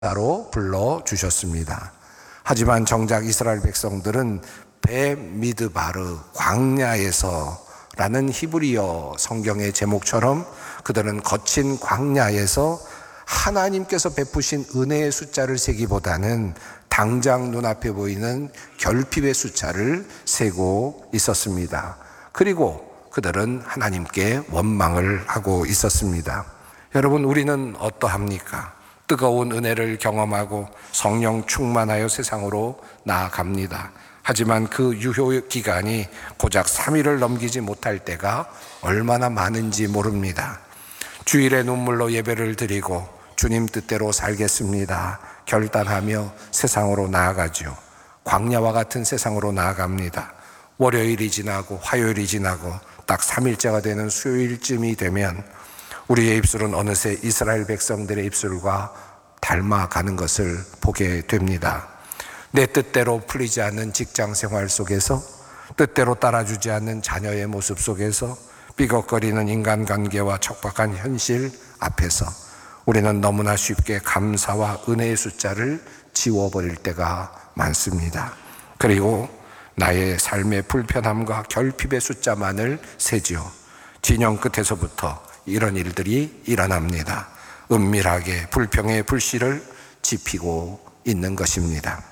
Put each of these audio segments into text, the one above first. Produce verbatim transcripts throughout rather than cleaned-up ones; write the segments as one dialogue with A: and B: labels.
A: 로 불러주셨습니다. 하지만 정작 이스라엘 백성들은 베미드바르 광야에서 라는 히브리어 성경의 제목처럼 그들은 거친 광야에서 하나님께서 베푸신 은혜의 숫자를 세기보다는 당장 눈앞에 보이는 결핍의 숫자를 세고 있었습니다. 그리고 그들은 하나님께 원망을 하고 있었습니다. 여러분, 우리는 어떠합니까? 뜨거운 은혜를 경험하고 성령 충만하여 세상으로 나아갑니다. 하지만 그 유효 기간이 고작 삼 일을 넘기지 못할 때가 얼마나 많은지 모릅니다. 주일에 눈물로 예배를 드리고 주님 뜻대로 살겠습니다 결단하며 세상으로 나아가죠. 광야와 같은 세상으로 나아갑니다. 월요일이 지나고 화요일이 지나고 딱 삼 일째가 되는 수요일쯤이 되면 우리의 입술은 어느새 이스라엘 백성들의 입술과 닮아가는 것을 보게 됩니다. 내 뜻대로 풀리지 않는 직장 생활 속에서, 뜻대로 따라주지 않는 자녀의 모습 속에서, 삐걱거리는 인간관계와 척박한 현실 앞에서 우리는 너무나 쉽게 감사와 은혜의 숫자를 지워버릴 때가 많습니다. 그리고 나의 삶의 불편함과 결핍의 숫자만을 세지요. 진영 끝에서부터 이런 일들이 일어납니다. 은밀하게 불평의 불씨를 지피고 있는 것입니다.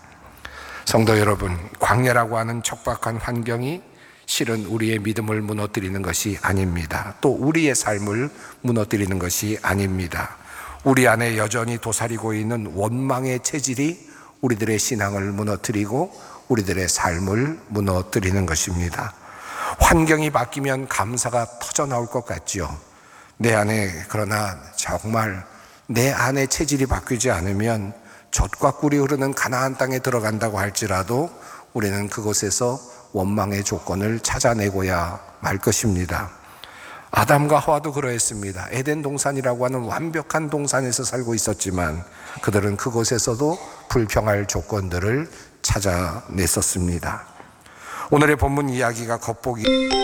A: 성도 여러분, 광야라고 하는 척박한 환경이 실은 우리의 믿음을 무너뜨리는 것이 아닙니다. 또 우리의 삶을 무너뜨리는 것이 아닙니다. 우리 안에 여전히 도사리고 있는 원망의 체질이 우리들의 신앙을 무너뜨리고 우리들의 삶을 무너뜨리는 것입니다. 환경이 바뀌면 감사가 터져나올 것 같죠. 내 안에, 그러나 정말 내 안의 체질이 바뀌지 않으면 젖과 꿀이 흐르는 가나안 땅에 들어간다고 할지라도 우리는 그곳에서 원망의 조건을 찾아내고야 말 것입니다. 아담과 하와도 그러했습니다. 에덴 동산이라고 하는 완벽한 동산에서 살고 있었지만 그들은 그곳에서도 불평할 조건들을 찾아냈었습니다. 오늘의 본문 이야기가 겉보기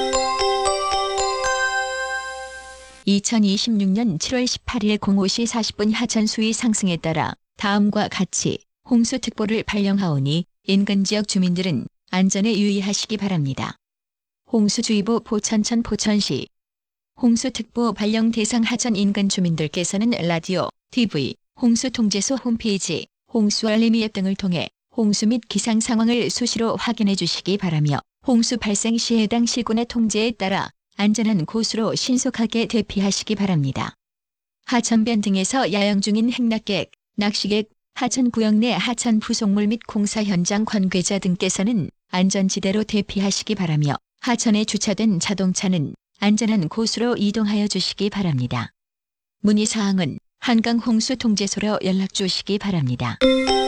B: 이천이십육 년 칠월 십팔일 공오 시 사십 분 하천 수위 상승에 따라 다음과 같이 홍수특보를 발령하오니 인근 지역 주민들은 안전에 유의하시기 바랍니다. 홍수주의보 포천천 포천시. 홍수특보 발령 대상 하천 인근 주민들께서는 라디오, 티비, 홍수통제소 홈페이지, 홍수알림 앱 등을 통해 홍수 및 기상 상황을 수시로 확인해 주시기 바라며 홍수 발생 시 해당 시군의 통제에 따라 안전한 곳으로 신속하게 대피하시기 바랍니다. 하천변 등에서 야영 중인 행락객, 낚시객, 하천 구역 내 하천 부속물 및 공사 현장 관계자 등께서는 안전지대로 대피하시기 바라며 하천에 주차된 자동차는 안전한 곳으로 이동하여 주시기 바랍니다. 문의사항은 한강홍수통제소로 연락 주시기 바랍니다.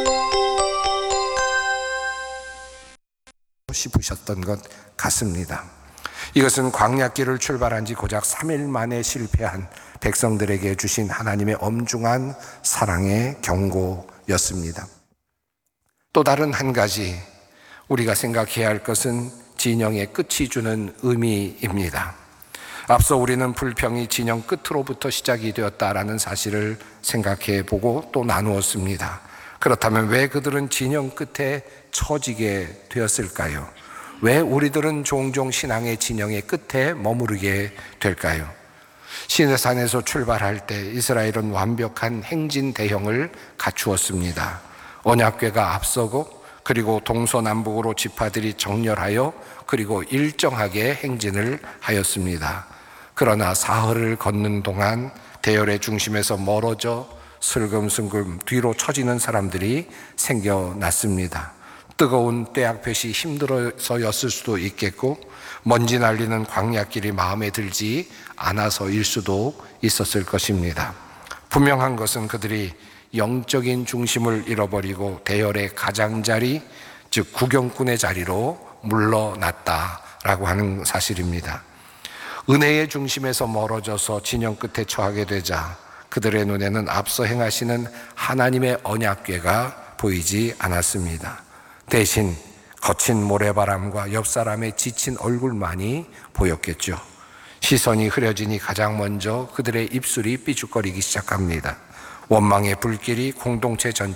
A: 싶으셨던 것 같습니다. 이것은 광야길을 출발한 지 고작 삼 일 만에 실패한 백성들에게 주신 하나님의 엄중한 사랑의 경고였습니다. 또 다른 한 가지 우리가 생각해야 할 것은 진영의 끝이 주는 의미입니다. 앞서 우리는 불평이 진영 끝으로부터 시작이 되었다라는 사실을 생각해 보고 또 나누었습니다. 그렇다면 왜 그들은 진영 끝에 처지게 되었을까요? 왜 우리들은 종종 신앙의 진영의 끝에 머무르게 될까요? 시내산에서 출발할 때 이스라엘은 완벽한 행진 대형을 갖추었습니다. 언약궤가 앞서고 그리고 동서남북으로 지파들이 정렬하여 그리고 일정하게 행진을 하였습니다. 그러나 사흘을 걷는 동안 대열의 중심에서 멀어져 슬금슬금 뒤로 처지는 사람들이 생겨났습니다. 뜨거운 때약볕이 힘들어서였을 수도 있겠고 먼지 날리는 광야길이 마음에 들지 않아서일 수도 있었을 것입니다. 분명한 것은 그들이 영적인 중심을 잃어버리고 대열의 가장자리, 즉 구경꾼의 자리로 물러났다라고 하는 사실입니다. 은혜의 중심에서 멀어져서 진영 끝에 처하게 되자 그들의 눈에는 앞서 행하시는 하나님의 언약궤가 보이지 않았습니다. 대신 거친 모래바람과 옆 사람의 지친 얼굴만이 보였겠죠. 시선이 흐려지니 가장 먼저 그들의 입술이 삐죽거리기 시작합니다. 원망의 불길이 공동체 전